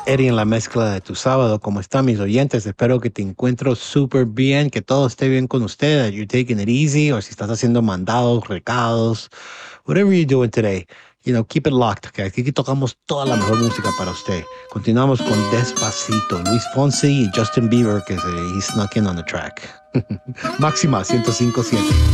Eddie en la mezcla de tu sábado. ¿Cómo están mis oyentes? Espero que te encuentro súper bien, que todo esté bien con usted, that you're taking it easy, o si estás haciendo mandados, recados, whatever you're doing today, keep it locked, okay? Aquí tocamos toda la mejor música para usted. Continuamos con Despacito, Luis Fonsi y Justin Bieber, que he snuck in on the track. Máxima 105.7.